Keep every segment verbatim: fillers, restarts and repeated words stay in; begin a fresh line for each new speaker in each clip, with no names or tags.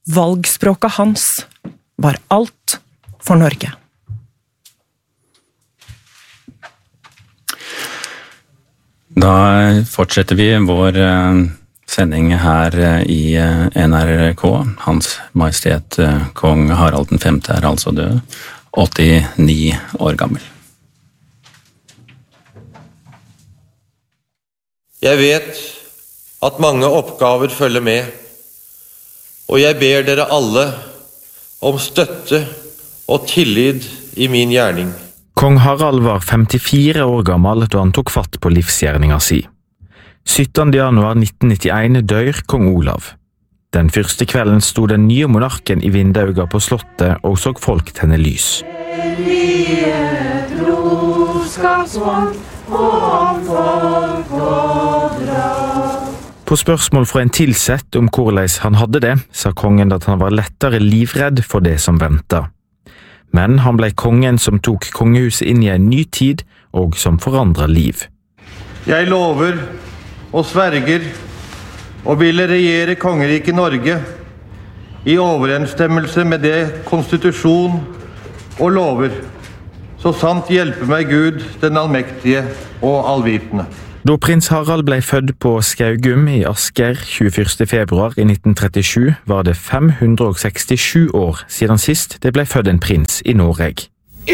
Valgspråket hans var alt for Norge.
Da fortsetter vi vår sending her i N R K. Hans Majestet Kong Harald den femte er altså død, åttini år gammel.
Jeg vet at mange oppgaver følger med, og jeg ber dere alle om støtte og tillit i min gjerning.
Kong Harald var femtifire år gammel da han tok fatt på livsgjerninga si. syttende januar nitten nittien dør kong Olav. Den første kvelden sto den nye monarken i vindauga på slottet og så folk tenne lys. På spørsmål fra en tilsett om hvordan han hadde det, sa kongen at han var lettere livredd for det som ventet. Men han ble kongen som tok kongehuset inn i en ny tid og som forandret liv.
Jeg lover og sverger og ville regjere kongeriket Norge i overensstemmelse med det konstitusjon og lover, så sant hjelper meg Gud, den allmektige og allvitende.
Da prins Harald ble født på Skaugum i Asker tjueførste februar i nitten trettisju, var det fem hundre sekstisju år siden sist det ble født en prins i Norge.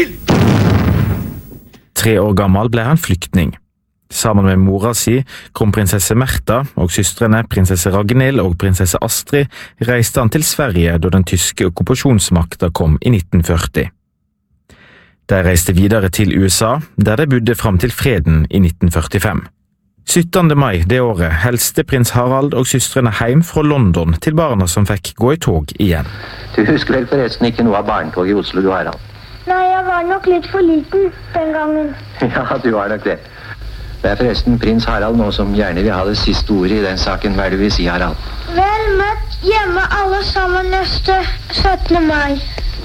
Tre år gammel ble han flyktning. Sammen med mora si, kronprinsesse Märtha og søstrene prinsesse Ragnhild og prinsesse Astrid, reiste han til Sverige da den tyske okkupasjonsmakta kom i nitten førti. De reiste videre til U S A, der de bodde fram til freden i nitten førtifem. syttende mai det året helste prins Harald og søstrene hjem fra London til barna som fikk gå i tog igjen.
Du husker vel forresten ikke noe av barntog i Oslo, du Harald?
Nei, jeg var nok litt for liten den gangen.
Ja, du var nok det. Det er forresten prins Harald nå som gjerne vil ha det siste ordet i den saken. Hva er det du vil si, Harald?
Vel møtt hjemme alle sammen neste syttende mai.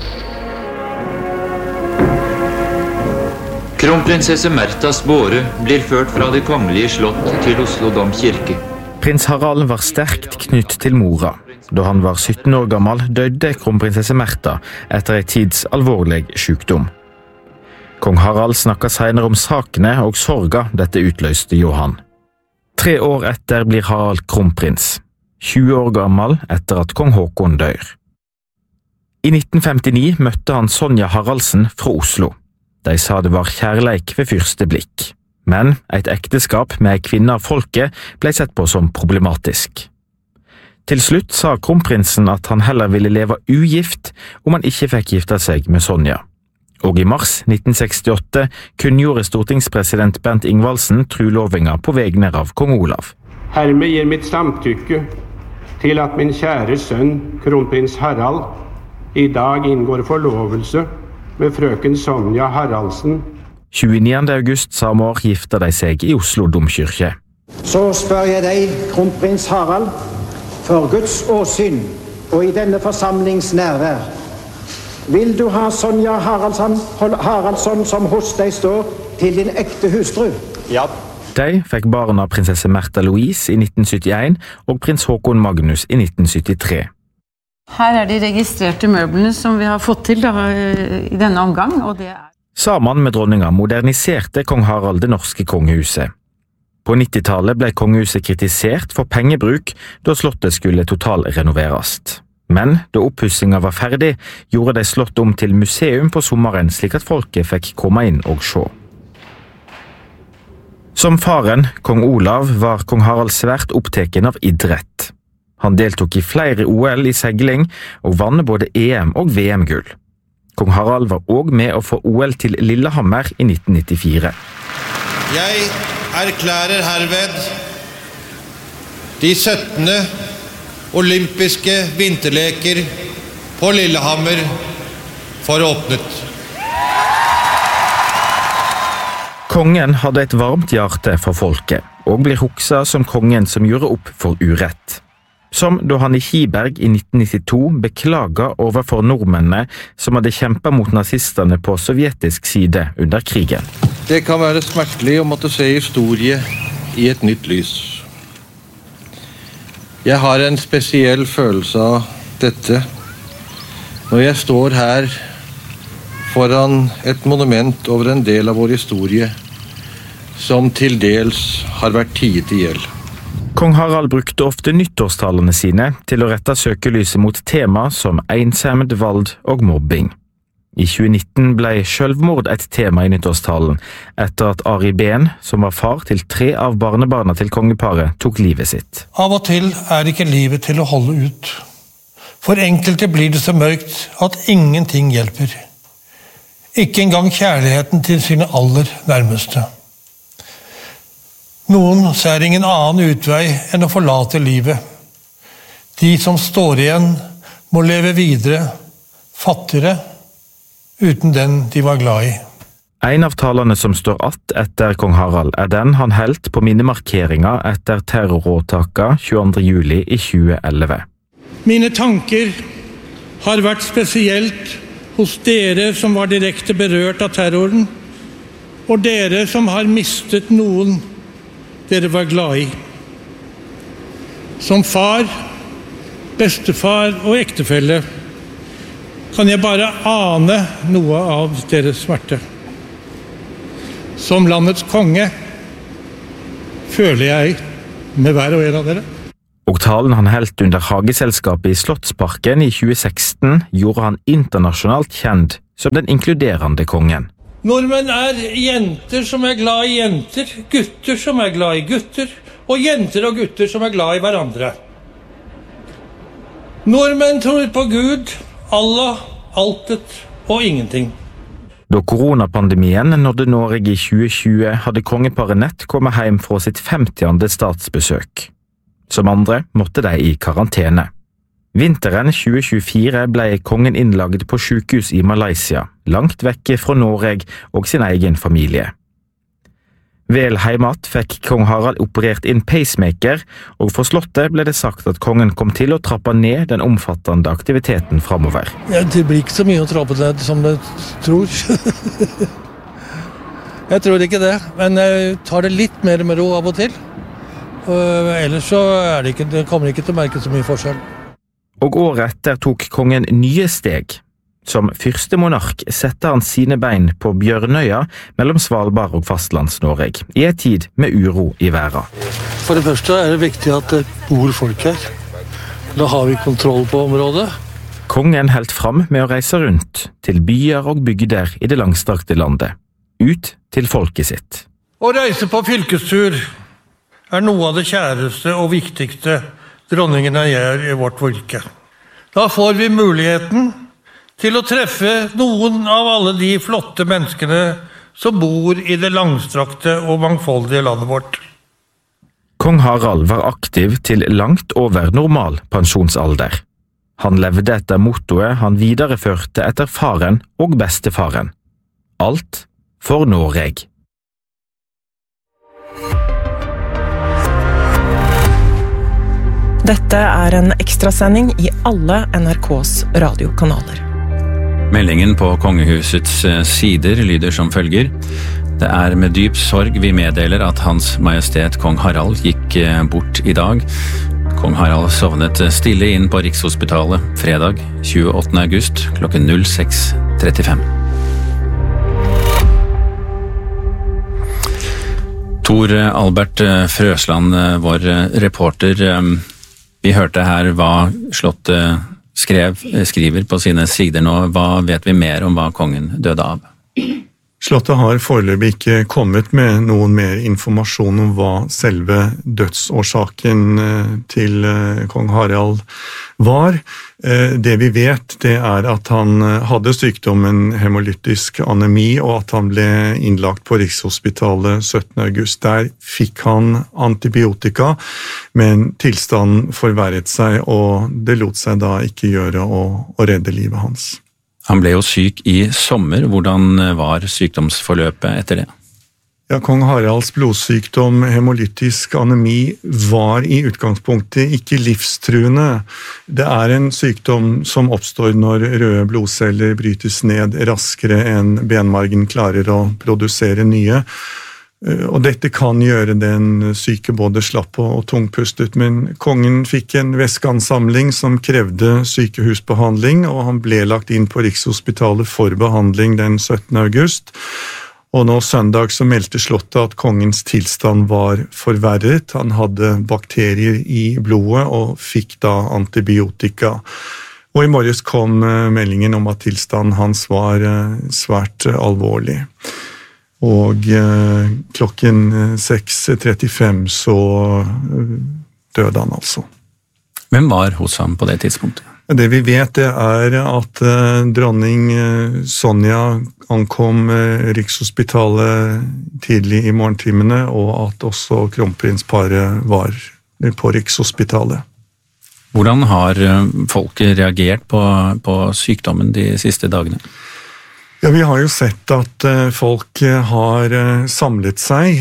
Kronprinsesse Märthas båre blir ført fra det kongelige slott til Oslo domkirke.
Prins Harald var sterkt knytt til mora. Da han var sytten år gammel døde kronprinsesse Märtha etter en tids alvorlig sykdom. Kong Harald snakket senere om sakene og sorga dette utløste Johan. Tre år etter blir Harald kronprins, tjue år gammel etter at kong Håkon dør. I nitten femtini møtte han Sonja Haraldsen fra Oslo. De sa det var kjærleik ved første blikk, men et ekteskap med ei kvinne av folket ble sett på som problematisk. Til slutt sa kronprinsen at han heller ville leve ugift om han ikke fikk gifte seg med Sonja. Og i mars nitten sekstiåtte kunngjorde stortingspresident Bernt Ingvaldsen trulovinga på vegne av kong Olav.
Hermed gir mitt samtykke til at min kjære sønn, kronprins Harald, i dag inngår forlovelse med frøken Sonja Haraldsen.
tjueniende august samme år gifta de seg i Oslo domkirke.
Så spør jeg deg, kronprins Harald, for Guds åsyn og i denne forsamlings nærvær. Vil du ha Sonja Haraldsson, Haraldsson som hos deg står til din ekte hustru?
Ja.
De fikk barna prinsesse Märtha Louise i nitten syttien og prins Håkon Magnus i nitten syttitre.
Her er de registrerte møblene som vi har fått til da, i denne omgang, og det er...
Sammen med dronninga moderniserte kong Harald det norske kongehuset. På nittitallet ble kongehuset kritisert for pengebruk da slottet skulle totalrenoveres. Men da oppussinga var ferdig, gjorde de slottet om til museum på sommeren slik at folket fikk komme inn og se. Som faren, kong Olav, var kong Harald svært oppteken av idrett. Han deltok i flere O L i segling og vann både E M og V M-gull. Kong Harald var også med å få O L til Lillehammer i nitten nittifire.
Jeg erklærer herved de syttende olympiske vinterleker på Lillehammer for åpnet.
Kongen hadde et varmt hjerte for folket, og blir hukset som kongen som gjorde opp for urett. Som da han i Kiberg i nitten nittito beklaget overfor nordmennene som hadde kjempet mot nazistene på sovjetisk side under krigen.
Det kan være smertelig å måtte se historie i et nytt lys. Jeg har en spesiell følelse av dette når jeg står her foran et monument over en del av vår historie som til dels har vært tiet i hjel.
Kong Harald brukte ofte nyttårstalene sine til å rette søkelyset mot tema som ensemd, vold og mobbing. I tjue nitten ble selvmord et tema i nyttårstalen, etter at Ari Behn, som var far til tre av barnebarna til kongeparet, tok livet sitt.
Av og til er ikke livet til å holde ut. For enkelte blir det så mørkt at ingenting hjelper. Ikke engang kjærligheten til sine aller nærmeste. Noen ser ingen annen utvei enn å forlate livet. De som står igjen må leve videre, fattigere, uten den de var glad i.
En av talene som står att etter kong Harald er den han helt på minnemarkeringa etter terroråtaka tjueandre juli i tjue elleve.
Mine tanker har vært spesielt hos dere som var direkte berørt av terroren, og dere som har mistet noen dere var glad i. Som far, bestefar og ektefelle kan jeg bare ane noe av deres smerte. Som landets konge føler jeg med hver og en av dere.
Og talen han helt under Hageselskapet i Slottsparken i tjue seksten gjorde han internasjonalt kjent som den inkluderende kongen.
Nordmenn er jenter som er glad i jenter, gutter som er glad i gutter, og jenter og gutter som er glad i hverandre. Nordmenn tror på Gud, Allah, altet og ingenting.
Da koronapandemien nådde Norge i tjue tjue, hadde kongeparet nett kommet hjem fra sitt femtiende statsbesøk. Som andre måtte de i karantene. Vinteren tjue tjuefire ble kongen innlagt på sykehus i Malaysia, langt vekke fra Norge og sin egen familie. Vel heimat fikk kong Harald operert inn pacemaker, og for slottet ble det sagt at kongen kom til å trappe ned den omfattende aktiviteten fremover.
Ja, det blir ikke så mye å trappe ned som du tror. Jeg tror ikke det, men jeg tar det litt mer med ro av og til. Og ellers så er det ikke, det kommer ikke til å merke så mye forskjell.
Og året etter tok kongen nye steg. Som første monark sette han sine bein på Bjørnøya mellom Svalbard og fastlands-Norge, i en tid med uro i verden.
For det første er det viktig at det bor folk her. Da har vi kontroll på området.
Kongen helt fram med å reise rundt til byer og bygder i det langstrakte landet. Ut til folket sitt.
Å reise på fylkestur er noe av det kjæreste og viktigste dronningene gjør i vårt fylke. Da får vi muligheten til å treffe noen av alle de flotte menneskene som bor i det langstrakte og mangfoldige landet vårt.
Kong Harald var aktiv til langt over normal pensjonsalder. Han levde etter mottoet han videreførte etter faren og bestefaren. Alt for Norge.
Dette er en ekstrasending i alle N R K's radiokanaler.
Meldingen på kongehusets sider lyder som følger. Det er med dyp sorg vi meddeler at Hans Majestet Kong Harald gikk bort i dag. Kong Harald sovnet stille inn på Rikshospitalet fredag tjueåttende august klokken null seks trettifem. Tor Albert Frøsland, vår reporter. Vi hørte her hva Slottet skrev, skriver på sine sider nå. Hva vet vi mer om hva kongen døde av?
Slottet har foreløpig ikke kommet med noen mer informasjon om hva selve dødsårsaken til kong Harald var. Det vi vet, det er at han hadde sykdommen hemolytisk anemi, og at han ble innlagt på Rikshospitalet syttende august. Der fikk han antibiotika, men tilstanden forverret seg, og det lot seg da ikke gjøre å, å redde livet hans.
Han ble jo syk i sommer. Hvordan var sykdomsforløpet etter det?
Ja, kong Haralds blodsykdom, hemolytisk anemi, var i utgangspunktet ikke livstruende. Det er en sykdom som oppstår når røde blodceller brytes ned raskere enn benmargen klarer å produsere nye. Og dette kan gjøre den syke både slapp og tungpustet, men kongen fikk en væskeansamling som krevde sykehusbehandling, og han ble lagt inn på Rikshospitalet for behandling den syttende august. Og nå søndag så meldte slottet at kongens tilstand var forverret. Han hadde bakterier i blodet og fikk da antibiotika. Og i morges kom meldingen om at tilstanden hans var svært alvorlig. Og eh, klokken seks trettifem så døde han altså.
Hvem var hos ham på det tidspunktet?
Det vi vet det er at eh, dronning eh, Sonja ankom eh, Rikshospitalet tidlig i morgentimene, og at også kronprinsparet var på Rikshospitalet.
Hvordan har folket reagert på, på sykdommen de siste dagene?
Ja, vi har jo sett at folk har samlet seg,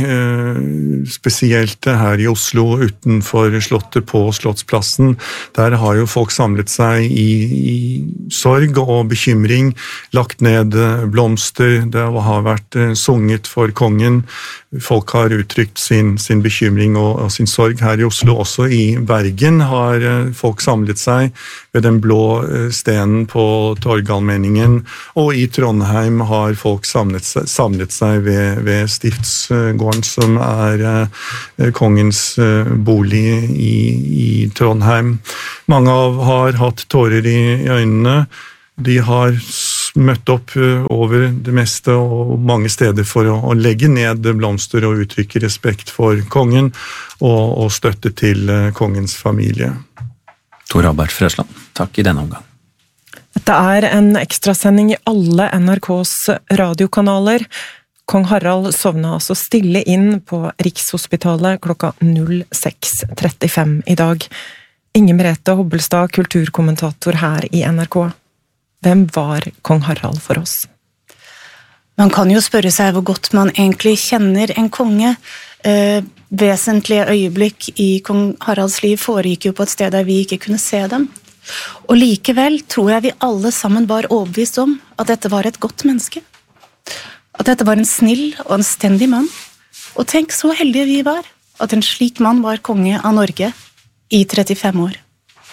spesielt her i Oslo utenfor slottet på Slottsplassen. Der har jo folk samlet seg i, i sorg og bekymring, lagt ned blomster, det har vært sunget for kongen. Folk har uttrykt sin, sin bekymring og, og sin sorg her i Oslo. Også i Bergen har folk samlet seg ved den blå stenen på Torgallmenningen, og i Trondheim har folk samlet seg, samlet seg ved, ved Stiftsgården, som er eh, kongens eh, bolig i, i Trondheim. Mange av har hatt tårer i, i øynene. De har møtt opp over det meste og mange steder for å, å legge ned blomster og uttrykke respekt for kongen og, og støtte til eh, kongens familie.
Tor Albert Frøsland, takk i denne omgang.
Dette er en ekstrasending i alle N R K's radiokanaler. Kong Harald sovna altså stille inn på Rikshospitalet klokka seks trettifem i dag. Inger Merete Hobbelstad, kulturkommentator her i N R K. Hvem var kong Harald for oss?
Man kan jo spørre seg hvor godt man egentlig kjenner en konge. Eh, vesentlige øyeblikk i kong Haralds liv foregikk jo på et sted der vi ikke kunne se dem. Og likevel tror jeg vi alle sammen var overbevist om at dette var et godt menneske. At dette var en snill og anstendig mann. Og tenk så heldige vi var, at en slik mann var konge av Norge i trettifem år.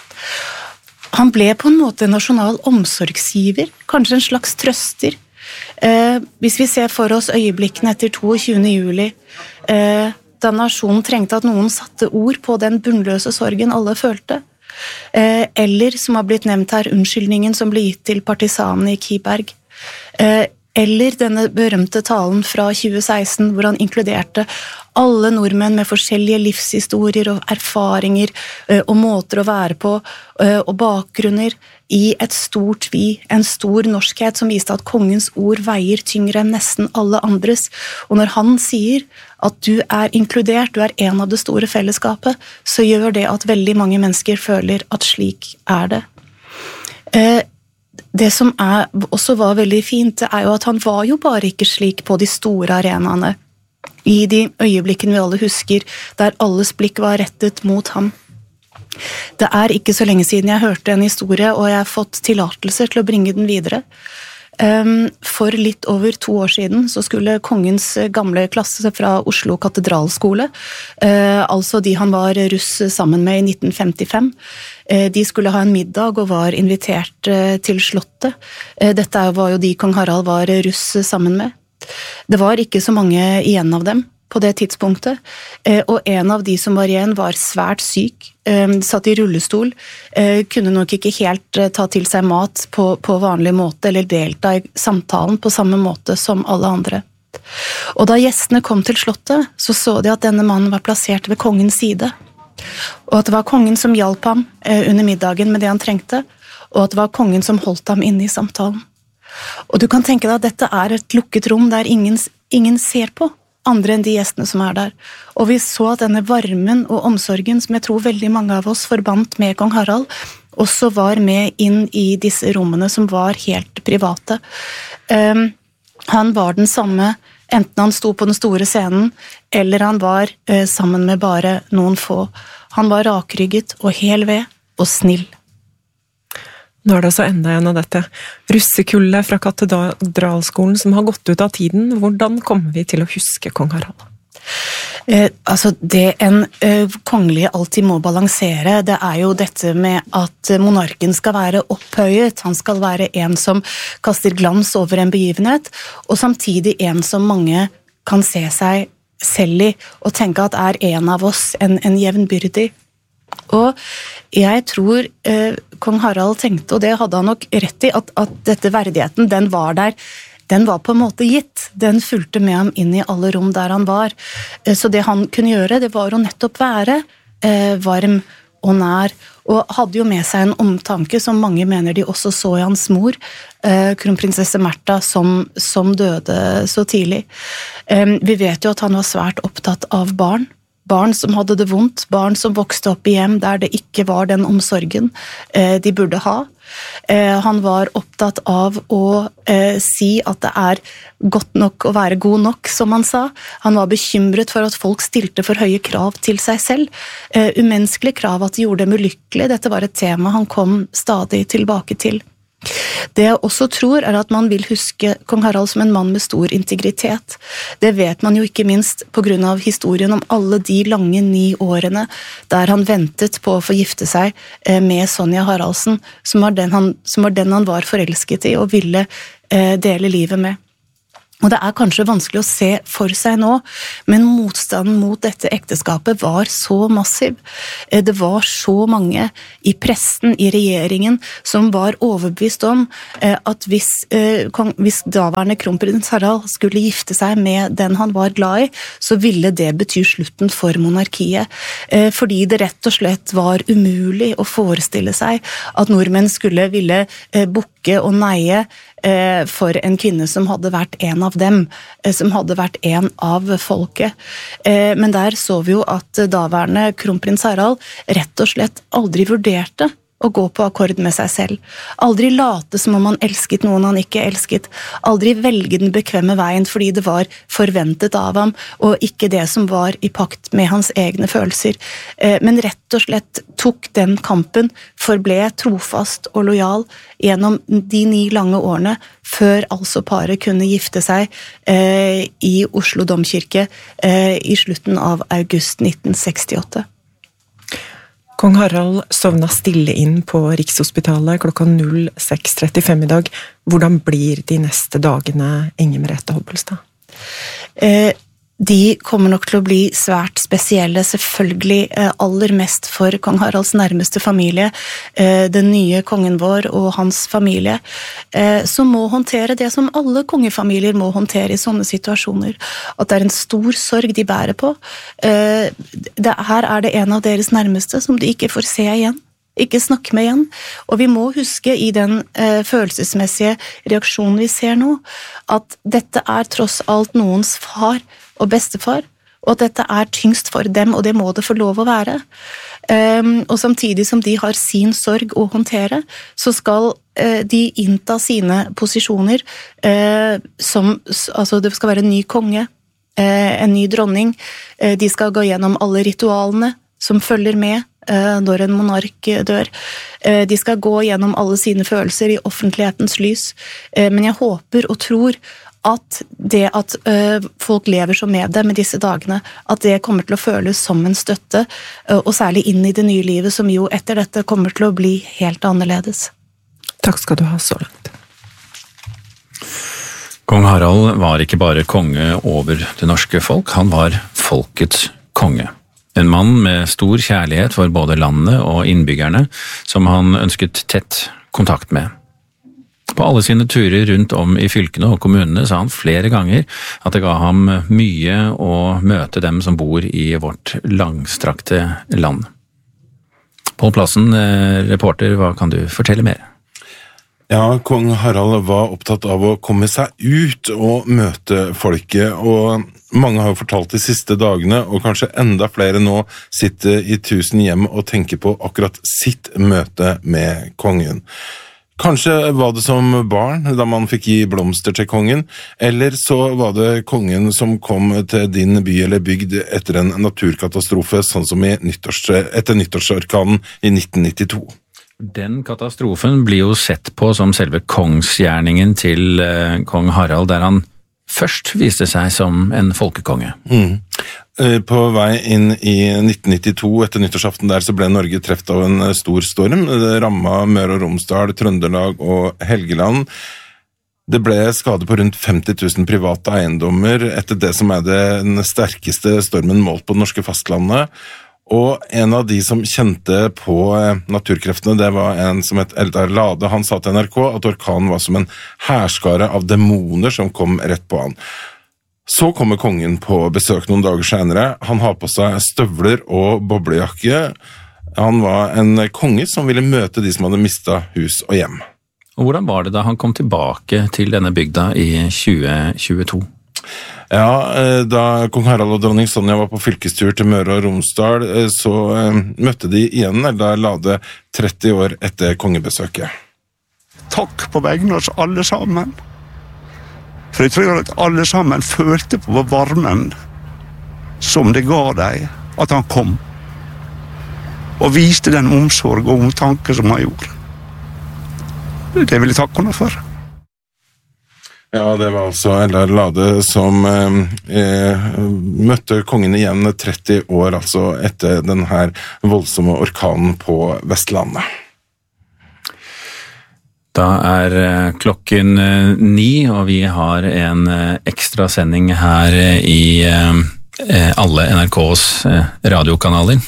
Han ble på en måte nasjonal omsorgsgiver, kanskje en slags trøster. Eh, hvis vi ser for oss øyeblikkene etter tjuetoende juli, eh, da nasjonen trengte at noen satte ord på den bunnløse sorgen alle følte, eh, eller som har blitt nevnt her, unnskyldningen som ble gitt til partisanene i Kiberg, eh, eller denne berømte talen fra tjue seksten, hvor han inkluderte alle nordmenn med forskjellige livshistorier og erfaringer og måter å være på og bakgrunner i et stort vi, en stor norskhet som viste at kongens ord veier tyngre enn nesten alle andres. Og når han sier at du er inkludert, du er en av det store fellesskapet, så gjør det at veldig mange mennesker føler at slik er det. Det som er, også var veldig fint, det er jo at han var jo bare ikke slik på de store arenaene. I de øyeblikkene vi alle husker, der alles blikk var rettet mot ham. Det er ikke så lenge siden jeg hørte en historie, og jeg har fått tillatelse til å bringe den videre. For litt over to år siden så skulle kongens gamle klasse fra Oslo katedralskole, altså de han var russ sammen med i nitten femtifem, de skulle ha en middag og var invitert til slottet. Dette var jo de kong Harald var russ sammen med. Det var ikke så mange igjen av dem på det tidspunktet, og en av de som var igjen var svært syk, satt i rullestol, kunne nok ikke helt ta til seg mat på, på vanlig måte, eller delta i samtalen på samme måte som alle andre. Og da gjestene kom til slottet, så så de at denne mannen var plassert ved kongens side, og at det var kongen som hjalp ham under middagen med det han trengte, og at det var kongen som holdt ham inne i samtalen. Og du kan tenke deg at dette er et lukket rom der ingen, ingen ser på, andre enn de gjestene som er der. Og vi så at denne varmen og omsorgen, som jeg tror veldig mange av oss forbandt med kong Harald, også var med inn i disse rommene som var helt private. Um, han var den samme, enten han sto på den store scenen, eller han var uh, sammen med bare noen få. Han var rakrygget og hel ved og snill.
Nå er det altså enda en av dette russekullet fra katedralskolen som har gått ut av tiden. Hvordan kommer vi til å huske kong Harald?
Eh, altså det en eh, kongelig alltid må balansere, det er jo dette med at monarken skal være opphøyet, han skal være en som kaster glans over en begivenhet, og samtidig en som mange kan se seg selv i, og tenke at er en av oss en, en jevnbyrdig. Og jeg tror eh, kong Harald tenkte, og det hadde han nok rett i, at, at dette verdigheten, den var der, den var på en måte gitt. Den fulgte med ham inn i alle rom der han var. Så det han kunne gjøre, det var å nettopp være eh, varm og nær, og hadde jo med seg en omtanke som mange mener de også så i hans mor, eh, kronprinsesse Märtha, som, som døde så tidlig. Eh, vi vet jo at han var svært opptatt av barn, barn som hadde det vondt, barn som vokste opp i hjem der det ikke var den omsorgen eh, de burde ha. Eh, han var opptatt av å eh, si at det er godt nok å være god nok, som han sa. Han var bekymret for at folk stilte for høye krav til seg selv. Eh, umenneskelige krav, at de gjorde dem ulykkelige. Dette var et tema han kom stadig tilbake til. Det jeg også tror er at man vil huske kong Harald som en mann med stor integritet. Det vet man jo ikke minst på grunn av historien om alle de lange ni årene der han ventet på å få gifte seg med Sonja Haraldsen, som var den han, som var, den han var forelsket i og ville eh, dele livet med. Og det er kanskje vanskelig å se for seg nå, men motstanden mot dette ekteskapet var så massiv. Det var så mange i pressen, i regjeringen, som var overbevist om at hvis, hvis daværende kronprins Harald skulle gifte seg med den han var glad i, så ville det bety slutten for monarkiet. Fordi det rett og slett var umulig å forestille seg at nordmenn skulle ville bukke og neie for en kvinne som hadde vært en av dem, som hadde vært en av folket. Men der så vi jo at daværende kronprins Harald rett og slett aldri vurderte å gå på akkord med seg selv. Aldri late som om han elsket noen han ikke elsket. Aldri velge den bekvemme veien fordi det var forventet av ham, og ikke det som var i pakt med hans egne følelser. Men rett og slett tok den kampen, forble trofast og lojal gjennom de ni lange årene, før altså paret kunne gifte seg eh, i Oslo domkirke eh, i slutten av august nitten sekstiåtte.
Kong Harald sovna stille inn på Rikshospitalet klokka null seks trettifem i dag. Hvordan blir de neste dagene, Inger Merete Hobbelstad?
Eh, de kommer nok til å bli svært spesielle, selvfølgelig eh, aller mest for kong Haralds nærmeste familie, eh, den nye kongen vår og hans familie, eh, som må håndtere det som alle kongefamilier må håndtere i sånne situasjoner. At det er en stor sorg de bærer på. Eh, det, her er det en av deres nærmeste som de ikke får se igjen. Ikke snakke med igjen. Og vi må huske i den eh, følelsesmessige reaksjonen vi ser nå, at dette er tross alt noens far og bestefar, og at dette er tyngst for dem, og det må det få lov å være. Um, og samtidig som de har sin sorg å håndtere, så skal uh, de innta sine posisjoner, uh, som, altså det skal være en ny konge, uh, en ny dronning, uh, de skal gå gjennom alle ritualene som følger med når en monark dør. De skal gå gjennom alle sine følelser i offentlighetens lys, men jeg håper og tror at det at folk lever så med det med disse dagene, at det kommer til å føles som en støtte, og særlig inn i det nye livet, som jo etter dette kommer til å bli helt annerledes.
Takk skal du ha så langt.
Kong Harald var ikke bare konge over det norske folk, han var folkets konge. En mann med stor kjærlighet for både landet og innbyggerne, som han ønsket tett kontakt med. På alle sine turer rundt om i fylkene og kommunene sa han flere ganger at det ga ham mye å møte dem som bor i vårt langstrakte land. Pål Plassen, reporter, hva kan du fortelle mer?
Ja, kong Harald var opptatt av å komme seg ut og møte folket, og mange har jo fortalt de siste dagene, og kanskje enda flere nå sitter i tusen hjem og tenker på akkurat sitt møte med kongen. Kanskje var det som barn, da man fikk gi blomster til kongen, eller så var det kongen som kom til din by eller bygd etter en naturkatastrofe, sånn som i nyttårs, etter nyttårsorkanen i nitten nittito.
Den katastrofen blir jo sett på som selve kongsgjerningen til eh, kong Harald, der han først viste seg som en folkekonge.
Mm. På vei inn i nitten nittito, etter nyttårsaften der, så ble Norge treft av en stor storm. Det rammet Møre og Romsdal, Trøndelag og Helgeland. Det ble skade på rundt femti tusen private eiendommer etter det som er den sterkeste stormen målt på det norske fastlandet. Og en av de som kjente på naturkreftene, det var en som het Eldar Lade. Han sa til N R K at orkanen var som en hærskare av demoner som kom rett på han. Så kommer kongen på besøk noen dager senere. Han har på seg støvler og boblejakke. Han var en konge som ville møte de som hadde mistet hus og hjem.
Og hvordan var det da han kom tilbake til denne bygda i tjue tjueto?
Ja, da kong Harald og dronning Sonja var på fylkestur til Møre og Romsdal, så møtte de igjen Eldar Lade tretti år etter kongebesøket.
Takk på vegne av oss alle sammen. For jeg tror at alle sammen følte på varmen som det ga deg at han kom. Og viste den omsorg og omtanke som han gjorde. Det vil jeg takke henne for.
Ja, det var altså Eldar Lade som eh, møtte kongen igjen tretti år, altså etter den her voldsomme orkanen på Vestlandet.
Da er klokken ni, og vi har en ekstra sending her i alle N R K's radiokanaler.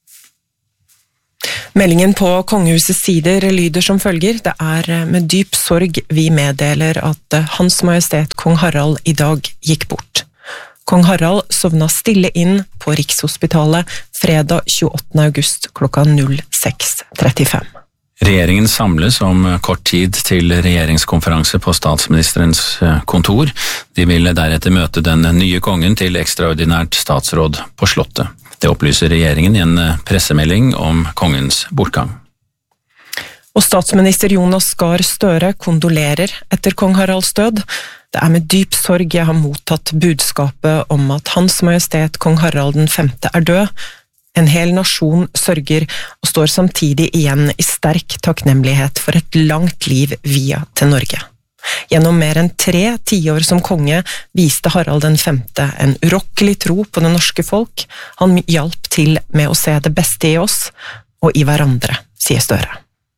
Meldingen på kongehusets sider lyder som følger. Det er med dyp sorg vi meddeler at Hans Majestet Kong Harald i dag gikk bort. Kong Harald sovna stille inn på Rikshospitalet fredag tjueåttende august klokka null seks trettifem.
Regjeringen samles om kort tid til regjeringskonferanse på statsministerens kontor. De vil deretter møte den nye kongen til ekstraordinært statsråd på Slottet. Det opplyser regjeringen i en pressemelding om kongens bortgang.
Og statsminister Jonas Gahr Støre kondolerer etter kong Haralds død. Det er med dyp sorg jeg har mottatt budskapet om at Hans Majestet Kong Harald den femte er død. En hel nasjon sørger og står samtidig igjen i sterk takknemlighet for et langt liv via til Norge. Gjennom mer enn tre tiår som konge viste Harald den femte en urokkelig tro på det norske folk. Han hjalp til med å se det beste i oss og i hverandre, sier Støre.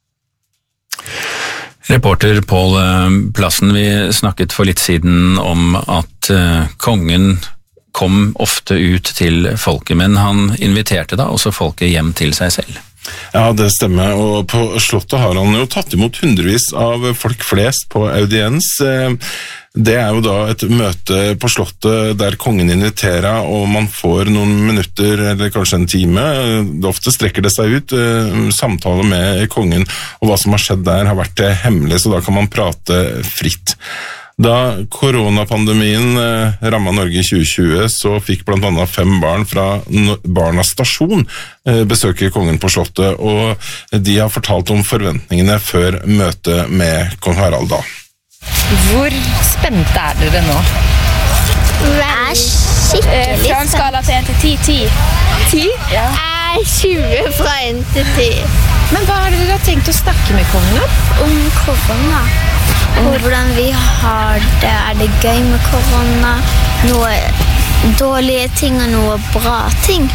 Reporter Pål Plassen, vi snakket for litt siden om at kongen kom ofte ut til folket, men han inviterte da også folket hjem til seg selv.
Ja, det stemmer, og på Slottet har han jo tatt imot hundrevis av folk flest på audiens. Det er jo da et møte på Slottet der kongen inviterer, og man får noen minutter, eller kanskje en time. Ofte strekker det seg ut. Samtale med kongen, og hva som har skjedd der har vært hemmelig, så da kan man prate fritt. Da koronapandemien rammet Norge i tjue tjue, så fikk blant annet fem barn fra Barnas Stasjon besøke kongen på Slottet, og de har fortalt om forventningene før møtet med kong Harald da.
Hvor spente er dere nå?
Jeg er skikkelig
Fra en skala til en til ti, ti. ti?
Ja. Jeg er tjue fra en til ti.
Men hva er det dere har tenkt å snakke med kongen om?
Om korona. Om hvordan vi har det. Er det gøy med korona? Noe dårlige ting og noe bra ting.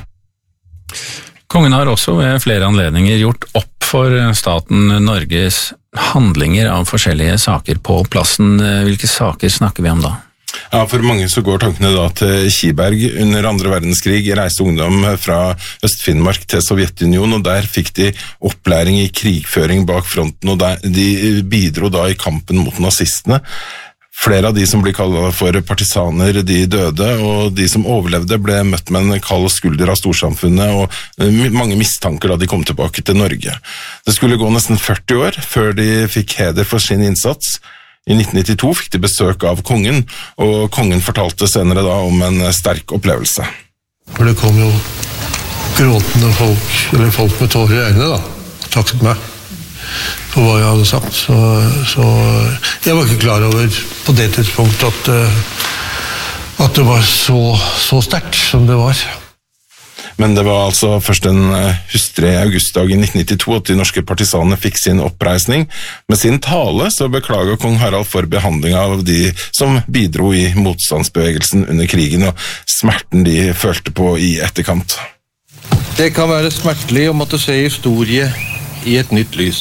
Kongen har også ved flere anledninger gjort opp for staten Norges handlinger av forskjellige saker på plassen. Hvilke saker snakker vi om da?
Ja, for mange så går tankene da til Kiberg. Under andre verdenskrig reiste ungdom fra Øst-Finnmark til Sovjetunionen, og der fikk de opplæring i krigføring bak fronten, og der, de bidro da i kampen mot nazistene. Flere av de som blir kallet for partisaner, de døde, og de som overlevde ble møtt med en kald skulder av storsamfunnet, og mange mistanker da de kom tilbake til Norge. Det skulle gå nesten førti år før de fikk heder for sin innsats. I nitten nittito fikk de besøk av kongen, og kongen fortalte senere da om en sterk opplevelse.
For det kom jo gråtende folk, eller folk med tårer i øynene da, takket meg for hva jeg hadde sagt. Så, så jeg var ikke klar over på det tidspunktet at, at det var så, så sterkt som det var.
Men det var altså først en hustrig augustdag i nitten nittito at de norske partisanene fikk sin oppreisning. Med sin tale så beklager kong Harald for behandling av de som bidro i motstandsbevegelsen under krigen, og smerten de følte på i etterkant.
Det kan være smertelig å måtte se historie i et nytt lys.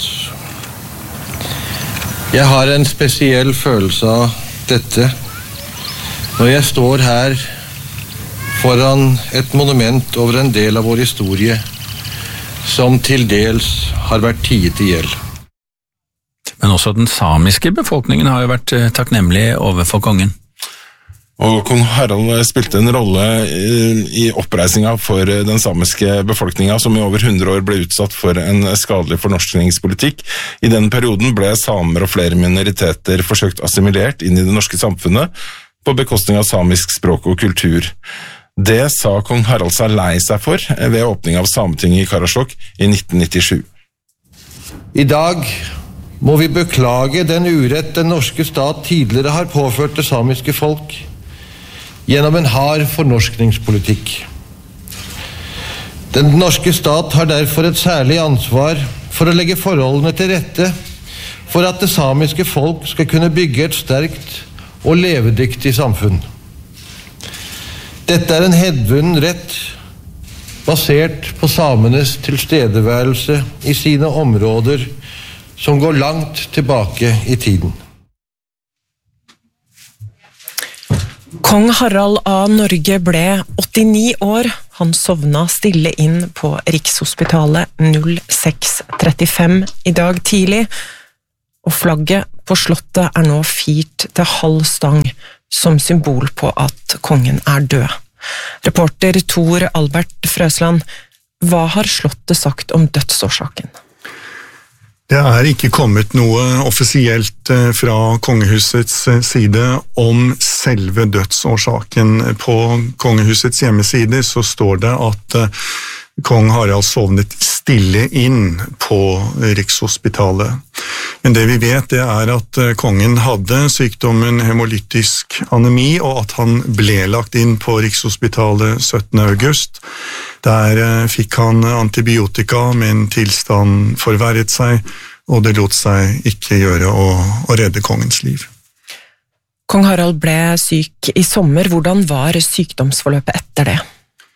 Jeg har en spesiell følelse av dette når jeg står her foran et monument over en del av vår historie som til dels har vært tiet i hjel.
Men også den samiske befolkningen har jo vært takknemlig overfor kongen.
Og kong Harald spilte en rolle i oppreisninga for den samiske befolkninga, som i over hundre år ble utsatt for en skadelig fornorskningspolitikk. I denne perioden ble samer og flere minoriteter forsøkt assimilert inn i det norske samfunnet på bekostning av samisk språk og kultur. Det sa kong Harald seg lei seg for ved åpning av Sametinget i Karasjok i nitten nittisju.
I dag må vi beklage den urett den norske stat tidligere har påført det samiske folk gjennom en hard fornorskningspolitikk. Den norske stat har derfor et særlig ansvar for å legge forholdene til rette for at det samiske folk skal kunne bygge et sterkt og levedyktig samfunn. Dette er en hevdvunnen rett basert på samenes tilstedeværelse i sine områder som går langt tilbake i tiden.
Kong Harald av Norge ble åttini år. Han sovna stille inn på Rikshospitalet null seks trettifem i dag tidlig, og flagget på slottet er nå firt til halv stang som symbol på at kongen er død. Reporter Tor Albert Frøsland, hva har slottet sagt om dødsårsaken?
Det er ikke kommet noe offisielt fra kongehusets side om selve dødsårsaken. På kongehusets hjemmeside så står det at kong Harald sovnet stille inn på Rikshospitalet. Men det vi vet det er at kongen hadde sykdommen hemolytisk anemi, og at han ble lagt inn på Rikshospitalet syttende august. Der fikk han antibiotika, men tilstand forverret seg, og det lot seg ikke gjøre å, å redde kongens liv.
Kong Harald ble syk i sommer. Hvordan var sykdomsforløpet etter det?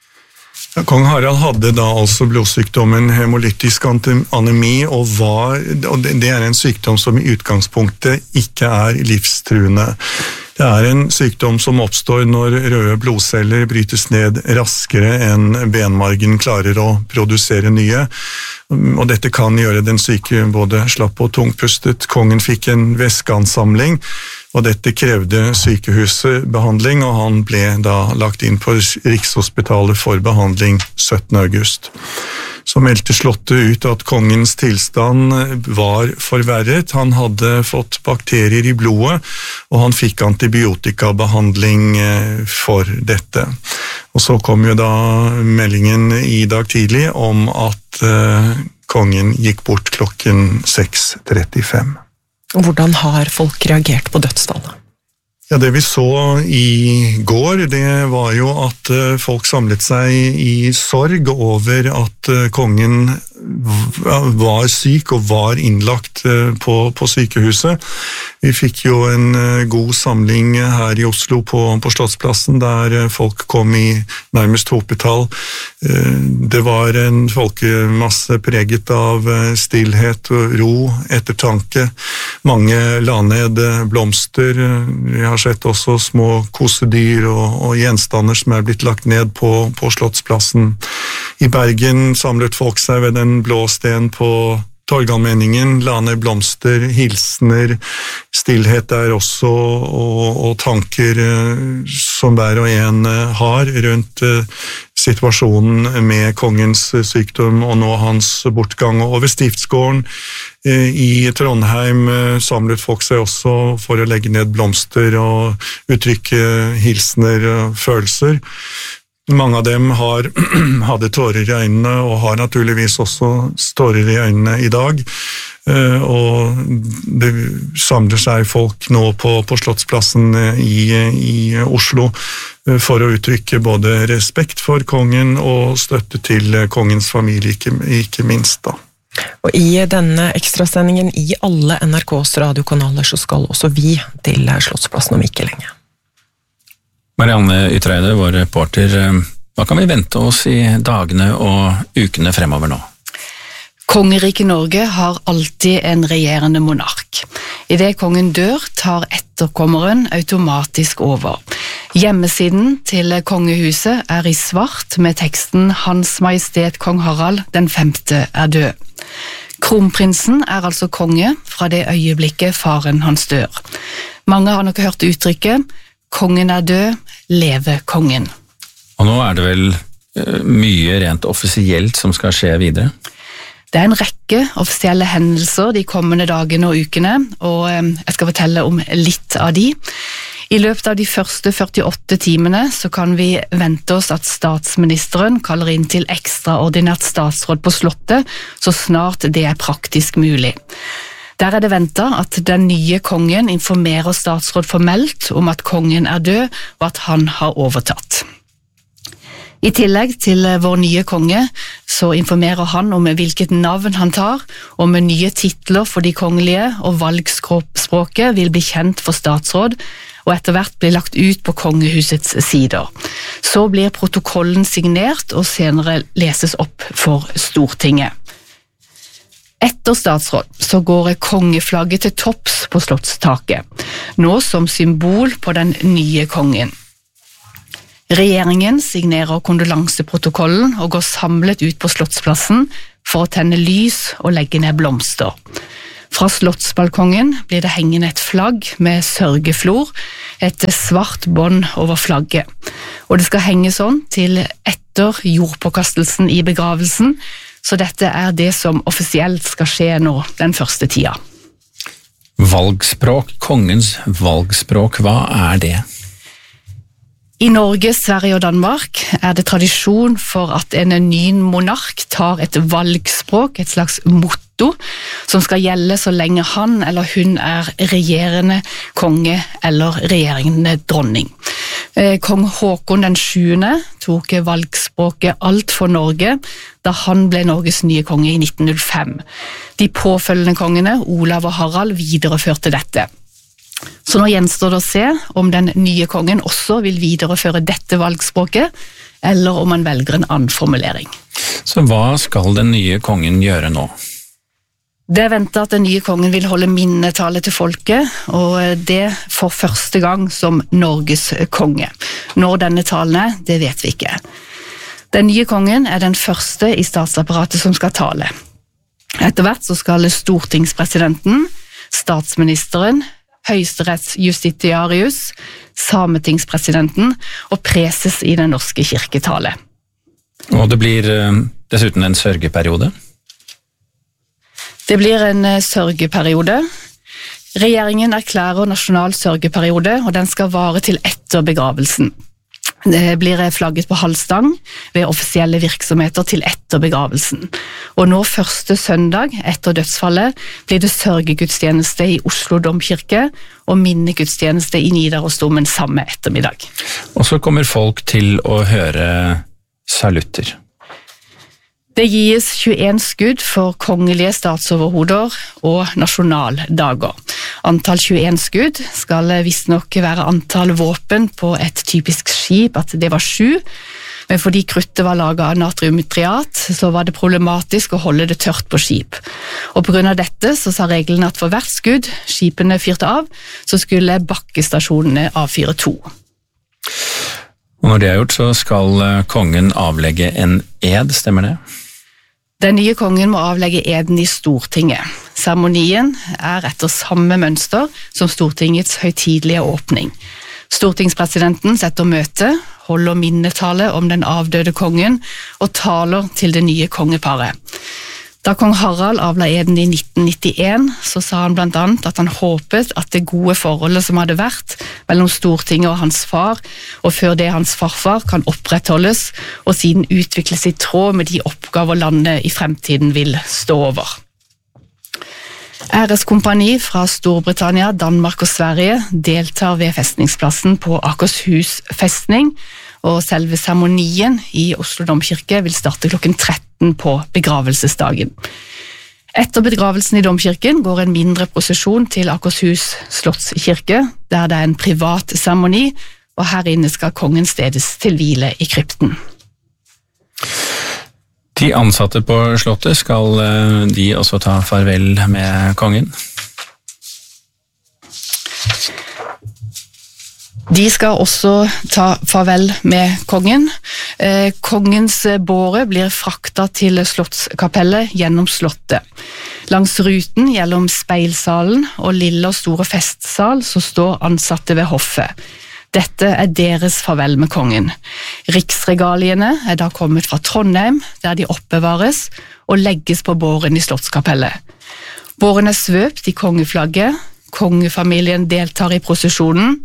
Ja, kong Harald hadde da altså blodsykdommen hemolytisk anemi, og, var, og det er en sykdom som i utgangspunktet ikke er livstruende. Det er en sykdom som oppstår når røde blodceller brytes ned raskere enn benmargen klarer å produsere nye, og dette kan gjøre den syke både slapp og tungpustet. Kongen fikk en væskeansamling, og dette krevde sykehuset behandling, og han ble da lagt inn på Rikshospitalet for behandling syttende august. Så meldte slottet ut at kongens tilstand var forverret. Han hadde fått bakterier i blodet, og han fikk antibiotikabehandling for dette. Og så kom jo da meldingen i dag tidlig om at uh, kongen gikk bort klokken seks trettifem.
Hvordan har folk reagert på dødsfallet?
Ja, det vi så i går, det var jo at folk samlet seg i sorg over at kongen var syk og var innlagt på, på sykehuset. Vi fikk jo en god samling her i Oslo på, på Slottsplassen, der folk kom i nærmest hopetall. Det var en folkemasse preget av stillhet og ro, ettertanke. Mange la ned blomster. Vi har sett også små kosedyr og, og gjenstander som er blitt lagt ned på, på Slottsplassen. I Bergen samlet folk seg ved den blå sten på Torgallmenningen, la ned blomster, hilsener, stillhet der også, og, og tanker som hver og en har rundt situasjonen med kongens sykdom og nå hans bortgang. Og ved Stiftsgården i Trondheim samlet folk seg også for å legge ned blomster og uttrykke hilsener og følelser. Mange av dem har, hadde tårer i øynene, og har naturligvis også tårer i øynene i dag. og det samler seg folk nå på, på Slottsplassen i, i Oslo for å uttrykke både respekt for kongen og støtte til kongens familie, ikke, ikke minst da.
Og i denne ekstrasendingen i alle N R K's radiokanaler så skal også vi til Slottsplassen om ikke lenge.
Marianne Ytreide, vår reporter, hva kan vi vente oss i dagene og ukene fremover nå?
Kongeriket Norge har alltid en regjerende monark. I det kongen dør, tar etterkommeren automatisk over. Hjemmesiden til kongehuset er i svart med teksten Hans Majestet Kong Harald den femte er død. Kronprinsen er altså konge fra det øyeblikket faren hans dør. Mange har nok hørt uttrykket «Kongen er død, leve kongen».
Og nå er det vel mye rent offisielt som skal skje videre?
Det er en rekke offisielle hendelser de kommende dagene og ukene, og jeg skal fortelle om litt av de. I løpet av de første førtiåtte timene så kan vi vente oss at statsministeren kaller inn til ekstraordinært statsråd på Slottet, så snart det er praktisk mulig. Der er det ventet at den nye kongen informerer statsråd formelt om at kongen er død, og at han har overtatt. I tillegg til vår nye konge så informerer han om hvilket navn han tar, om nye titler for de kongelige, og valgspråket vil bli kjent for statsråd, og etter hvert blir lagt ut på kongehusets sider. Så blir protokollen signert og senere leses opp for Stortinget. Etter statsråd så går kongeflagget til topps på slottstaket, nå som symbol på den nye kongen. Regjeringen signerer kondolanseprotokollen og går samlet ut på Slottsplassen for å tenne lys og legge ned blomster. Fra slottsbalkongen blir det hengende et flagg med sørgeflor, et svart bånd over flagget. Og det skal henge sånn til etter jordpåkastelsen i begravelsen, så dette er det som offisielt skal skje nå den første tida.
Valgspråk, kongens valgspråk, hva er det?
I Norge, Sverige og Danmark er det tradisjon for at en ny monark tar et valgspråk, et slags motto, som skal gjelde så lenge han eller hun er regjerende konge eller regjerende dronning. Kong Håkon den sjuende tok valgspråket Alt for Norge da han ble Norges nye konge i nitten null fem. De påfølgende kongene, Olav og Harald, videreførte dette. Så nå gjenstår det å se om den nye kongen også vil videreføre dette valgspråket, eller om han velger en annen formulering.
Så hva skal den nye kongen gjøre nå?
Det er ventet at den nye kongen vil holde minnetale til folket, og det for første gang som Norges konge. Når denne talen er, det vet vi ikke. Den nye kongen er den første i statsapparatet som skal tale. Etter hvert så skal stortingspresidenten, statsministeren, høyesterettsjustitiarius, sametingspresidenten og preses i den norske kirketale.
Og det blir dessuten en sørgeperiode?
Det blir en sørgeperiode. Regjeringen erklærer nasjonal sørgeperiode, og den skal vare til etter begravelsen. Det blir flagget på halvstang ved offisielle virksomheter til etter begravelsen. Og nå første søndag etter dødsfallet blir det sørgegudstjeneste i Oslo domkirke og minnegudstjeneste i Nidarosdomen samme ettermiddag.
Og så kommer folk til å høre salutter.
Det gis tjueen skudd for kongelige statsoverhoder og nasjonaldager. Antall tjueen skudd skal visstnok være antall våpen på et typisk skip, at det var sju. Men fordi kruttet var laget av natriumtriat, så var det problematisk å holde det tørt på skip. Og på grunn av dette så sa reglene at for hvert skudd skipene fyrte av, så skulle bakkestasjonene avfyre to.
Og når det er gjort, så skal kongen avlegge en ed, stemmer det?
Den nye kongen må avlegge eden i Stortinget. Seremonien er etter samme mønster som Stortingets høytidelige åpning. Stortingspresidenten setter møte, holder minnetale om den avdøde kongen og taler til det nye kongeparet. Da kong Harald avla eden i nitten nittien, så sa han blant annet at han håpet at det gode forholdet som hadde vært mellom Stortinget og hans far, og før det hans farfar, kan opprettholdes, og siden utvikles i tråd med de oppgaver landet i fremtiden vil stå over. Æreskompani fra Storbritannia, Danmark og Sverige deltar ved festningsplassen på Akershus festning, og selve seremonien i Oslo Domkirke vil starte klokken tretten på begravelsesdagen. Etter begravelsen i Domkirken går en mindre prosesjon til Akershus slottskirke, der det er en privat seremoni, og her inne skal kongen stedes til hvile i krypten.
De ansatte på slottet, skal de også ta farvel med kongen?
De skal også ta farvel med kongen. Eh, kongens båre blir fraktet til slottskapellet gjennom slottet. Langs ruten gjennom speilsalen og lille og store festsal så står ansatte ved hoffet. Dette er deres farvel med kongen. Riksregaliene er da kommet fra Trondheim, der de oppbevares og legges på båren i slottskapellet. Båren er svøpt i kongeflagget, kongefamilien deltar i prosesjonen,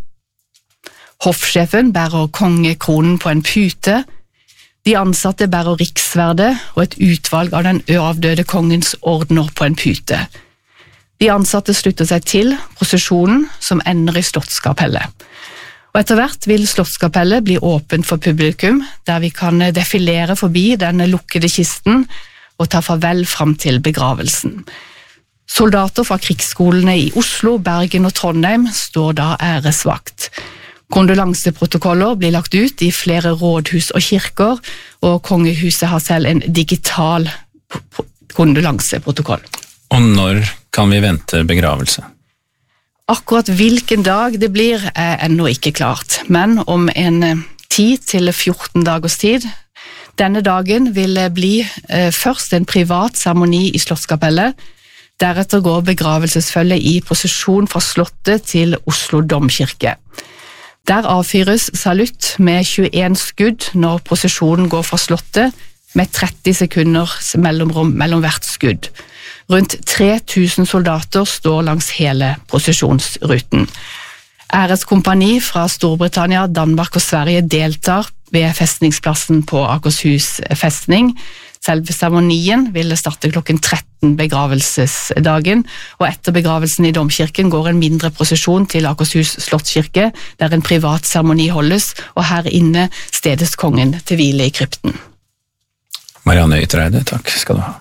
hoffsjefen bærer kongekronen på en pute, de ansatte bærer riksverde og et utvalg av den avdøde kongens ordner på en pute. De ansatte slutter seg til prosesjonen som ender i slottskapellet. Og etter hvert vil slottskapellet bli åpent for publikum, der vi kan defilere forbi den lukkede kisten og ta farvel fram til begravelsen. Soldater fra krigsskolene i Oslo, Bergen og Trondheim står da æresvakt. Kondolanseprotokoller blir lagt ut i flere rådhus og kirker, og kongehuset har selv en digital kondolanseprotokoll.
Og når kan vi vente begravelse?
Akkurat hvilken dag det blir er ennå ikke klart, men om en ti til fjorten dagers tid. Denne dagen vil bli eh, først en privat seremoni i slottskapellet, deretter går begravelsesfølget i prosesjon fra slottet til Oslo Domkirke. Der avfyres salutt med tjueen skudd når prosesjonen går fra slottet, med tretti sekunder mellomrom mellom hvert skudd. Rundt tre tusen soldater står langs hele prosesjonsruten. Æreskompani fra Storbritannia, Danmark og Sverige deltar ved festningsplassen på Akershus festning. Selve seremonien vil starte klokken tretten begravelsesdagen, og etter begravelsen i Domkirken går en mindre prosesjon til Akershus slottskirke, der en privat seremoni holdes, og her inne stedes kongen til hvile i krypten.
Marianne Ytreide, takk skal du ha.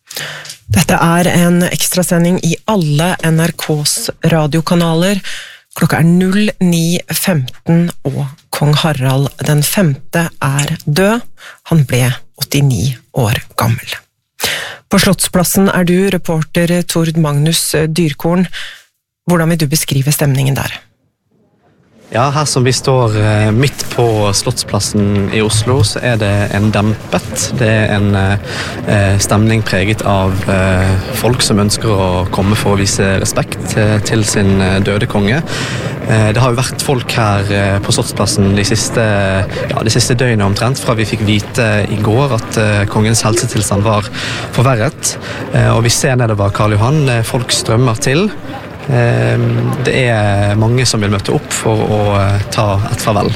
Dette er en ekstrasending i alle N R K's radiokanaler. Klokka er null ni femten, og kong Harald den femte er død. Han ble åttini år gammel. På Slottsplassen er du reporter Tord Magnus Dyrkorn. Hvordan vil du beskrive stemningen der?
Ja, her som vi står midt på Slottsplassen i Oslo, så er det en dempet. Det er en eh, stemning preget av eh, folk som ønsker å komme for å vise respekt eh, til sin døde konge. Eh, det har jo vært folk her eh, på Slottsplassen de siste, ja, de siste døgnet omtrent, fra vi fikk vite i går at eh, kongens helsetilstand var forverret. Eh, og vi ser nedover Karl Johan, eh, folk strømmer til. Det er mange som vil møte opp for å ta et farvel.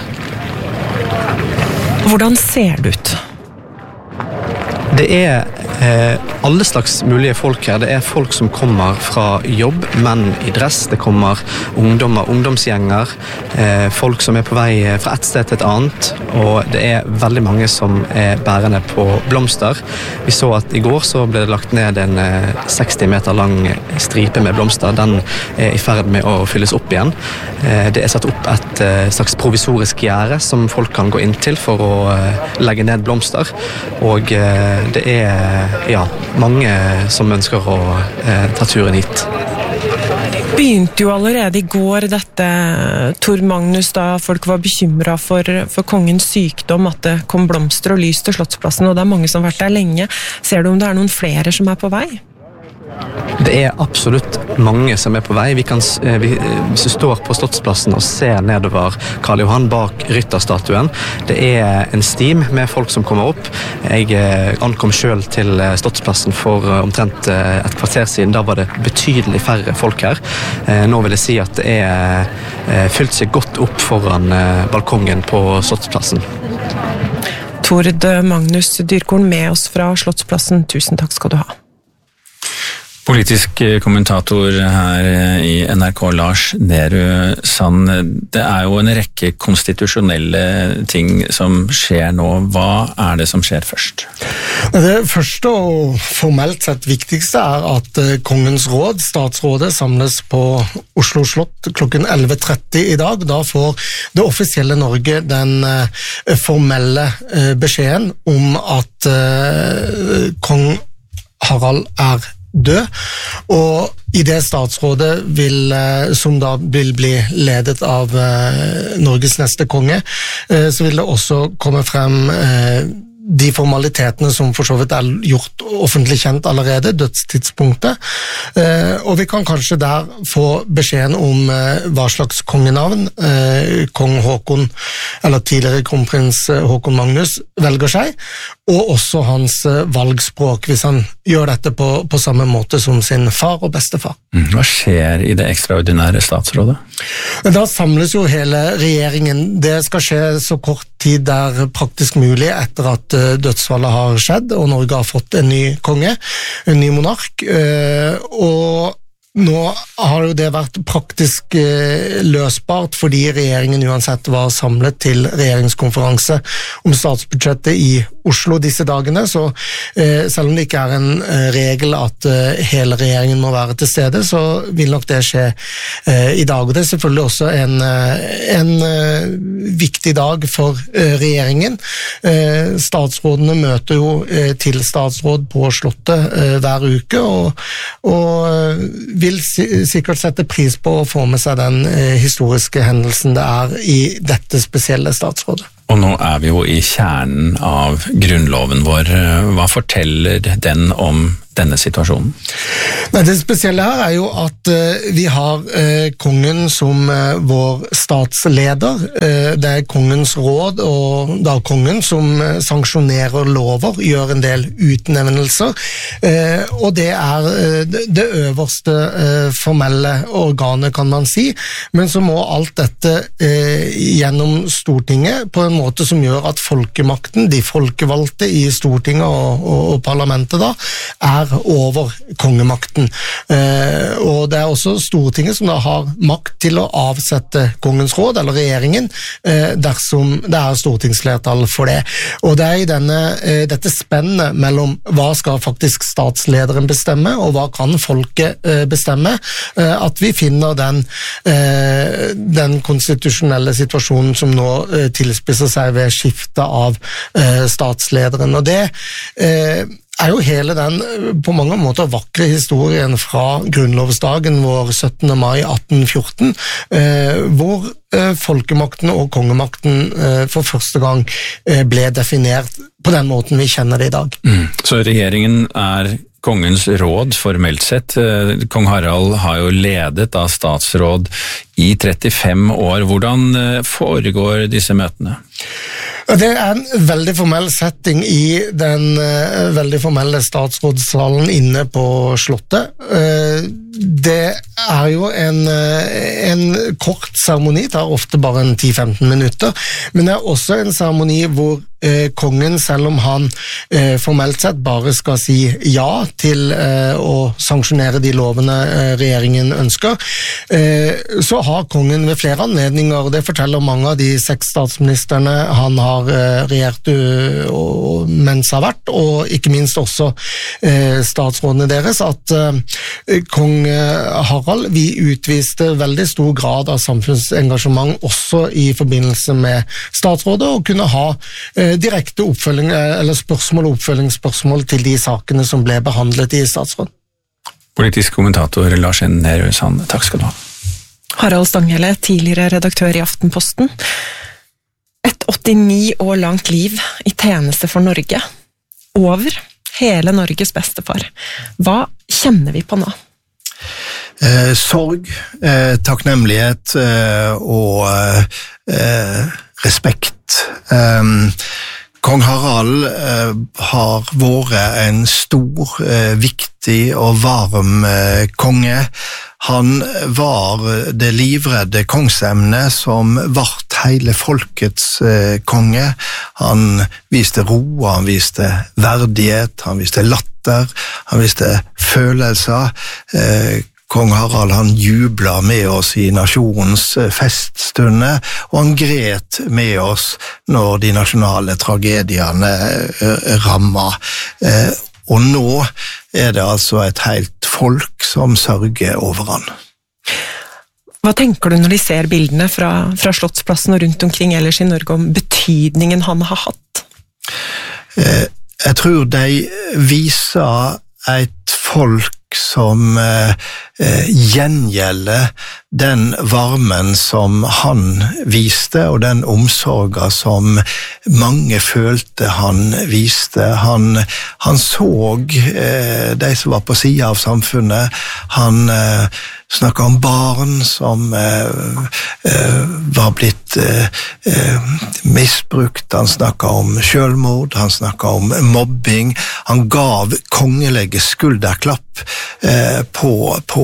Hvordan ser det ut?
Det er eh, alle slags mulige folk her. Det er folk som kommer fra jobb, menn i dress. Det kommer ungdommer, ungdomsgjenger, eh, folk som er på vei fra et sted til et annet. Og det er veldig mange som er bærende på blomster. Vi så at i går så ble det lagt ned en eh, seksti meter lang stripe med blomster. Den er i ferd med å fylles opp igjen. Eh, det er satt opp et eh, slags provisorisk gjerde som folk kan gå inn til for å eh, legge ned blomster. Og eh, det er ja, mange som ønsker å eh, ta turen hit.
Begynte jo allerede i går dette, Tor Magnus, da folk var bekymret for, for kongens sykdom, at det kom blomster og lys til Slottsplassen, og det er mange som har vært der lenge. Ser du om det er noen flere som er på vei?
Det er absolutt mange som er på vei. Vi kan, vi, hvis du står på Slottsplassen og ser nedover Karl Johan bak rytterstatuen, det er en stim med folk som kommer opp. Jeg ankom selv til Slottsplassen for omtrent et kvarter siden. Da var det betydelig færre folk her. Nå vil jeg si at det er fylt seg godt opp foran balkongen på Slottsplassen.
Tord Magnus Dyrkorn med oss fra Slottsplassen. Tusen takk skal du ha.
Politisk kommentator her i N R K, Lars Nehru Sand. Det er jo en rekke konstitusjonelle ting som skjer nå. Hva er det som skjer først?
Det første og formelt sett viktigste er at Kongens råd, statsrådet, samles på Oslo slott klokken elleve tretti i dag. Da får det offisielle Norge den formelle beskjeden om at kong Harald er død, og i det statsrådet vil, som da vil bli ledet av Norges neste konge, så vil det også komme frem de formalitetene som for så vidt er gjort offentlig kjent allerede, dødstidspunktet, og vi kan kanskje der få beskjeden om hva slags kongenavn kong Håkon, eller tidligere kronprins Håkon Magnus, velger seg, og også hans valgspråk, hvis han gjør dette på, på samme måte som sin far og bestefar.
Hva skjer i det ekstraordinære statsrådet?
Da samles jo hele regjeringen. Det skal skje så kort tid der praktisk mulig etter at dødsfallet har skjedd, og Norge har fått en ny konge, en ny monark, og nå har jo det vært praktisk løsbart fordi regjeringen uansett var samlet til regjeringskonferanse om statsbudsjettet i Oslo disse dagene, så selv om det ikke er en regel at hele regjeringen må være til stede, så vil nok det skje i dag, og det er selvfølgelig også en, en viktig dag for regjeringen. Statsrådene møter jo til statsråd på slottet hver uke, og, og vil sikkert sette pris på å få med seg den historiske hendelsen det er i dette spesielle statsrådet.
Og nå er vi jo i kjernen av grunnloven vår. Hva forteller den om denne situasjonen?
Nei, det spesielle her er jo at uh, vi har uh, kongen som uh, vår statsleder. Uh, det er kongens råd, og da kongen som uh, sanksjonerer lover, gjør en del utnevnelser, uh, og det er uh, det øverste uh, formelle organet, kan man si, men så må alt dette uh, gjennom Stortinget på en måte som gjør at folkemakten, de folkevalgte i Stortinget og, og, og parlamentet da, er over kongemakten. Eh, og det er også Stortinget som da har makt til å avsette kongens råd, eller regjeringen, eh, dersom det er stortingsflertall for det. Og det er i denne, eh, dette spennet mellom hva skal faktisk statslederen bestemme, og hva kan folket eh, bestemme, eh, at vi finner den, eh, den konstitusjonelle situasjonen som nå eh, tilspisser seg ved skiftet av eh, statslederen. Og det eh, er jo hele den på mange måter vakre historien fra grunnlovsdagen vår syttende mai atten fjorten, eh, hvor eh, folkemakten og kongemakten eh, for første gang eh, ble definert på den måten vi kjenner det i dag.
Mm. Så regjeringen er kongens råd formelt sett. Kong Harald har jo ledet av statsråd i trettifem år. Hvordan foregår disse møtene?
Det er en veldig formell setting i den uh, veldig formelle statsrådssalen inne på slottet. Uh, det er jo en, uh, en kort seremoni, det tar ofte bare en ti til femten minutter, men det er også en seremoni hvor uh, kongen, selv om han uh, formelt sett bare skal si ja til uh, å sanksjonere de lovene uh, regjeringen ønsker, uh, så har kongen ved flere anledninger, og det forteller mange av de seks statsministerne han har regjert uh, mens har vært, og ikke minst også uh, statsrådene deres, at uh, kong Harald, vi utviste veldig stor grad av samfunnsengasjement også i forbindelse med statsrådet, og kunne ha uh, direkte oppfølging, eller spørsmål og oppfølgingsspørsmål til de sakene som ble behandlet i statsråd.
Politisk kommentator Lars Nehru Sand, takk skal du ha.
Harald Stanghelle, tidligere redaktør i Aftenposten. Et åttini år langt liv i tjeneste for Norge. Over hele Norges bestefar. Hva kjenner vi på nå?
Eh, sorg, eh, takknemlighet eh, og eh, respekt. Eh, Kong Harald eh, har vært en stor, eh, viktig og varm eh, konge. Han var det livredde kongsemne som vart hele folkets eh, konge. Han viste ro, han viste verdighet, han viste latter. latter, han viste følelser. Kong Harald han jubla med oss i nasjonens feststunder, og han gret med oss når de nasjonale tragediene rammer. Og nå er det altså et helt folk som sørger over han.
Hva tenker du når de ser bildene fra, fra Slottsplassen og rundt omkring ellers i Norge om betydningen han har hatt?
Eh, jeg tror de viser et folk som eh, gjengjelder den varmen som han viste, og den omsorgen som mange følte han viste. Han, han så eh, de som var på siden av samfunnet. Han eh, snakket om barn som eh, eh, var blitt eh, misbrukt. Han snakket om selvmord, han snakket om mobbing. Han gav kongelige skulderklapp eh, på, på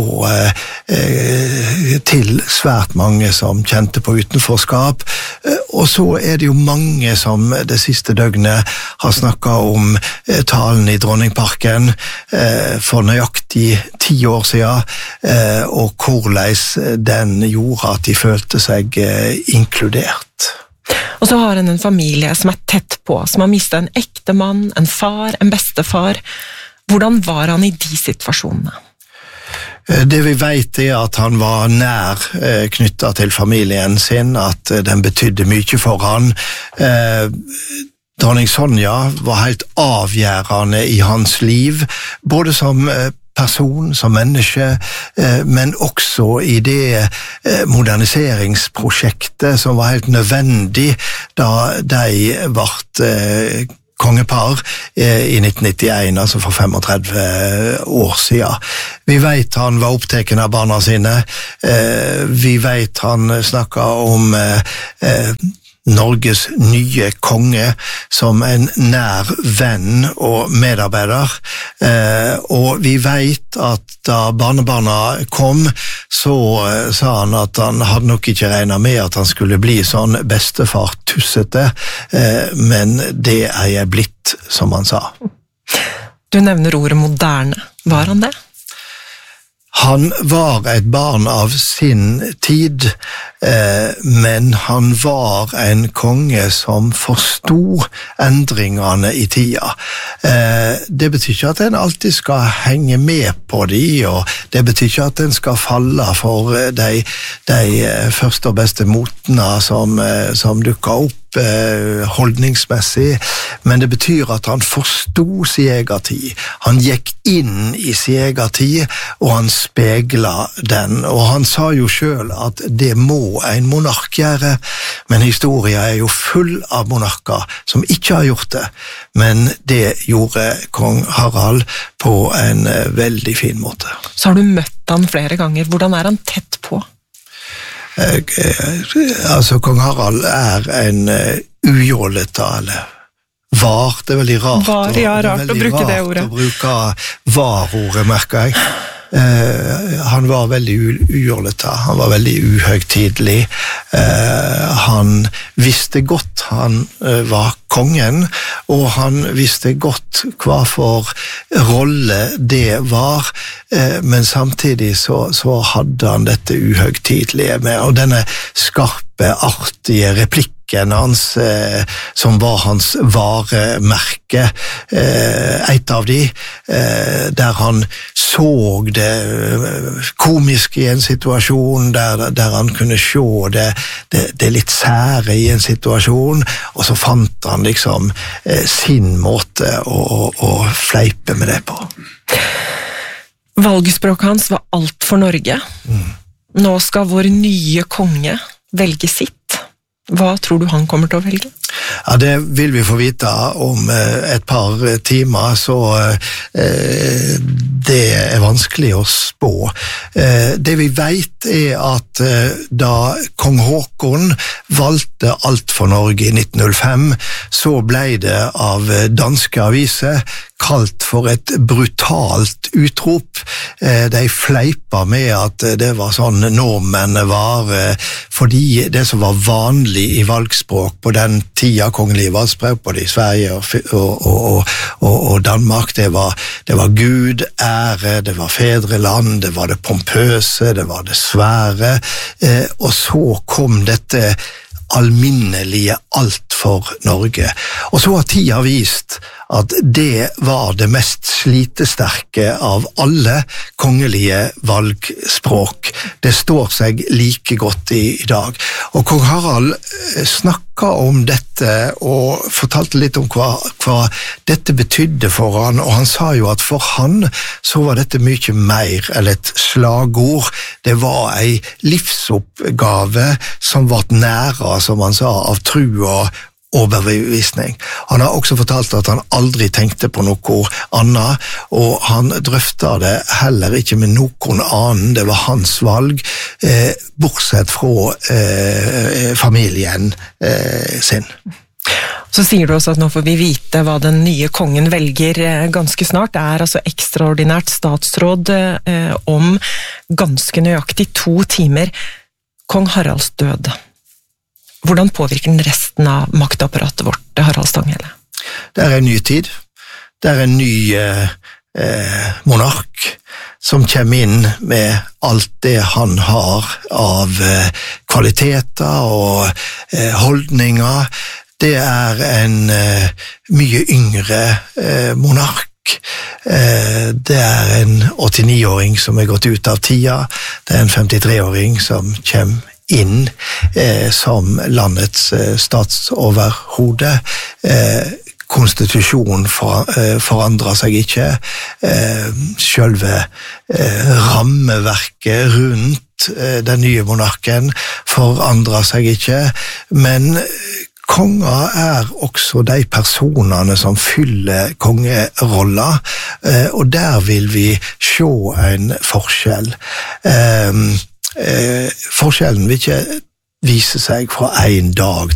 eh, til svært mange som kjente på utenforskap. Og så er det jo mange som det siste døgnet har snakket om eh, talen i Dronningparken eh, for nøyaktig ti år siden, eh, og hvordan den gjorde at de følte seg eh, inkludert.
Og så har han en familie som er tett på, som har mistet en ekte mann, en far, en bestefar. Hvordan var han i de situasjonene?
Det vi vet er at han var nær eh, knyttet til familien sin, at eh, den betydde mye for han. Eh, Dronning Sonja var helt avgjørende i hans liv, både som eh, person, som menneske, eh, men også i det eh, moderniseringsprosjektet som var helt nødvendig da de ble eh, kongepar i nitten nittien, altså for femogtredve år siden. Vi vet han var opptatt av barna sine. Vi vet han snakket om Norges nye konge som en nær venn og medarbeider. Og vi vet at da barnebarna kom, så sa han at han hadde nok ikke regnet med at han skulle bli sånn bestefar tussete, men det er jeg blitt, som han sa.
Du nevner ordet moderne. Var han det?
Han var et barn av sin tid, eh, men han var en konge som forstod endringene i tida. Eh, det betyr ikke at en alltid skal henge med på de, og det betyr ikke at en skal falle for de, de første og beste motene som, som dukker opp holdningsmessig, men det betyr at han forstod sin egen tid. Han gikk inn i sin egen tid, og han speglet den. Og han sa jo selv at det må en monark gjøre, men historien er jo full av monarker som ikke har gjort det. Men det gjorde kong Harald på en veldig fin måte.
Så har du møtt han flere ganger. Hvordan er han tett på?
Altså, kong Harald er en ujålete, eller var, det er veldig rart.
Var, ja, rart å bruke det ordet.
Å bruke var-ordet, merker jeg. Uh, han var veldig ujålete, han var veldig uhøgtidlig. Uh, han visste godt han uh, var kongen, og han visste godt hva for rolle det var, uh, men samtidig så, så hadde han dette uhøgtidlige med, og denne skarpe, artige replikken hans, eh, som var hans varemerke, eh, et av de, eh, der han så det komiske i en situasjon, der, der han kunne se det, det, det litt sære i en situasjon, og så fant han liksom eh, sin måte å, å, å fleipe med det på.
Valgspråket hans var alt for Norge. Mm. Nå skal vår nye konge velge sitt. Hva tror du han kommer til å velge?
Ja, det vil vi få vite om et par timer, så eh, det er vanskelig å spå. Eh, det vi vet er at eh, da kong Håkon valgte alt for Norge i nitten null fem, så ble det av danske aviser kalt for et brutalt utrop. De fleipa med at det var sånn nordmenn var, fordi det som var vanlig i valgspråk på den tida kongelige valgspråk, både i Sverige og, og, og, og, og Danmark, det var, det var Gud, ære, det var fedreland, det var det pompøse, det var det svære, og så kom dette alminnelige alt for Norge. Og så har tida vist at det var det mest slitesterke av alle kongelige valgspråk. Det står seg like godt i, i dag. Og kong Harald snakka om dette og fortalte litt om hva, hva dette betydde for han, og han sa jo at for han så var dette mye mer enn et slagord. Det var ei livsoppgave som var næra, som han sa, av tru og overbevisning. Han har også fortalt at han aldri tenkte på noe annet, og han drøfta det heller ikke med noen annen. Det var hans valg, eh, bortsett fra eh, familien eh, sin.
Så sier du også at nå får vi vite hva den nye kongen velger ganske snart. Det er altså ekstraordinært statsråd eh, om ganske nøyaktig to timer. Kong Haralds død. Hvordan påvirker den resten av maktapparatet vårt, Harald Stanghelle?
Det er en ny tid. Det er en ny eh, monark som kommer inn med alt det han har av eh, kvaliteter og eh, holdninger. Det er en eh, mye yngre eh, monark. Eh, det er en åttini-åring som er gått ut av tida. Det er en femtitre-åring som kommer inn eh, som landets eh, statsoverhode. Eh, konstitusjonen for, eh, forandrer seg ikke. Eh, selve eh, rammeverket rundt eh, den nye monarken forandrer seg ikke, men konger er også de personene som fyller kongerolla, eh, og der vil vi se en forskjell. Eh, Eh, forskjellen vil ikke vise seg fra en dag